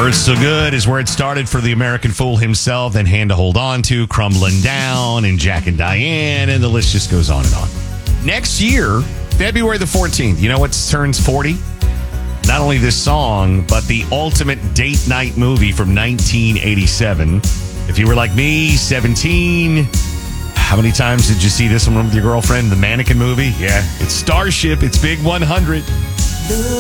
Hurts So Good is where it started for the American Fool himself, then Hand to Hold On To, Crumbling Down, and Jack and Diane, and the list just goes on and on. Next year, February the 14th, you know what turns 40? Not only this song, but the ultimate date night movie from 1987. If you were like me, 17, how many times did you see this one with your girlfriend? The Mannequin movie? Yeah, it's Starship, it's Big 100.